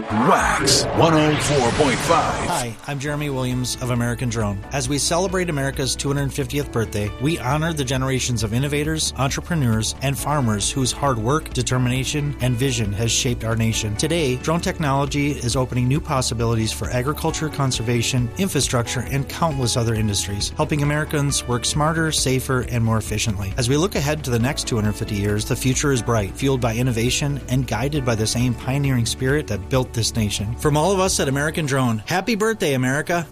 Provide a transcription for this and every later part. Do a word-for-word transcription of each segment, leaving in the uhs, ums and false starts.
Wax one oh four point five. Hi, I'm Jeremy Williams of American Drone. As we celebrate America's two hundred fiftieth birthday, we honor the generations of innovators, entrepreneurs, and farmers whose hard work, determination, and vision has shaped our nation. Today, drone technology is opening new possibilities for agriculture, conservation, infrastructure, and countless other industries, helping Americans work smarter, safer, and more efficiently. As we look ahead to the next two hundred fifty years, the future is bright, fueled by innovation and guided by the same pioneering spirit that built this nation. From all of us at American Drone, happy birthday, America!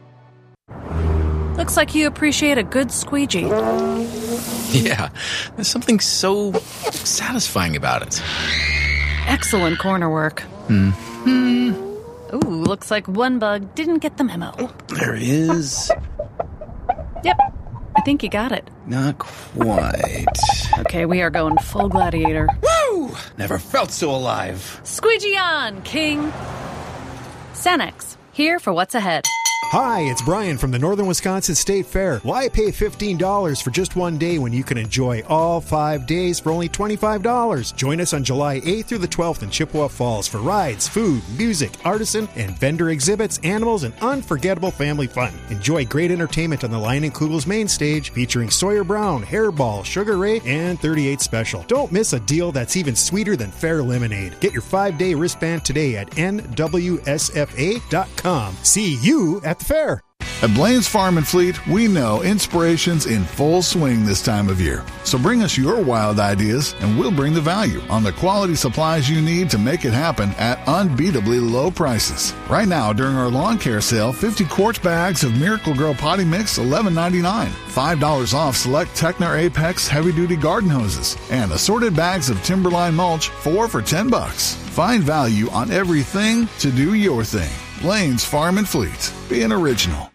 Looks like you appreciate a good squeegee. Yeah, there's something so satisfying about it. Excellent corner work. Hmm. Ooh, looks like one bug didn't get the memo. Oh, there is. Yep, I think you got it. Not quite. Okay, we are going full gladiator. Woo! Never felt so alive. Squeegee on, King! Cenex, here for what's ahead. Hi, it's Brian from the Northern Wisconsin State Fair. Why pay fifteen dollars for just one day when you can enjoy all five days for only twenty-five dollars? Join us on July eighth through the twelfth in Chippewa Falls for rides, food, music, artisan, and vendor exhibits, animals, and unforgettable family fun. Enjoy great entertainment on the Lion and Kugel's main stage featuring Sawyer Brown, Hairball, Sugar Ray, and thirty-eight Special. Don't miss a deal that's even sweeter than Fair Lemonade. Get your five-day wristband today at N W S F A dot com. See you at the fair. At Blaine's Farm and Fleet, we know inspiration's in full swing this time of year. So bring us your wild ideas and we'll bring the value on the quality supplies you need to make it happen at unbeatably low prices. Right now, during our lawn care sale, fifty quart bags of Miracle-Gro Potty Mix, eleven ninety-nine. five dollars off select Technar Apex heavy-duty garden hoses. And assorted bags of Timberline mulch, four for ten bucks. Find value on everything to do your thing. Blaine's Farm and Fleet. Be an original.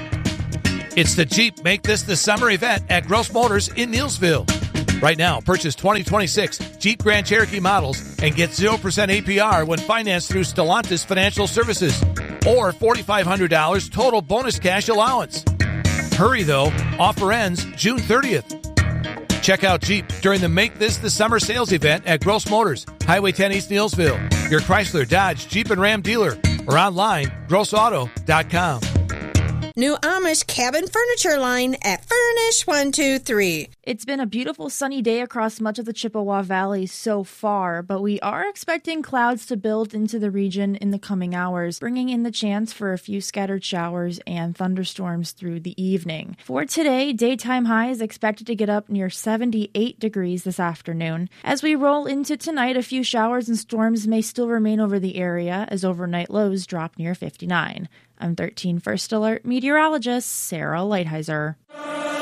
It's the Jeep Make This the Summer event at Gross Motors in Neillsville. Right now, purchase twenty twenty-six Jeep Grand Cherokee models and get zero percent A P R when financed through Stellantis Financial Services or four thousand five hundred dollars total bonus cash allowance. Hurry, though. Offer ends June thirtieth. Check out Jeep during the Make This the Summer sales event at Gross Motors, Highway ten East Neillsville, your Chrysler, Dodge, Jeep, and Ram dealer, or online, gross auto dot com. New Amish cabin furniture line at Furnish one two three. It's been a beautiful sunny day across much of the Chippewa Valley so far, but we are expecting clouds to build into the region in the coming hours, bringing in the chance for a few scattered showers and thunderstorms through the evening. For today, daytime high is expected to get up near seventy-eight degrees this afternoon. As we roll into tonight, a few showers and storms may still remain over the area as overnight lows drop near fifty-nine. I'm thirteen First Alert meteorologist Sarah Lighthizer.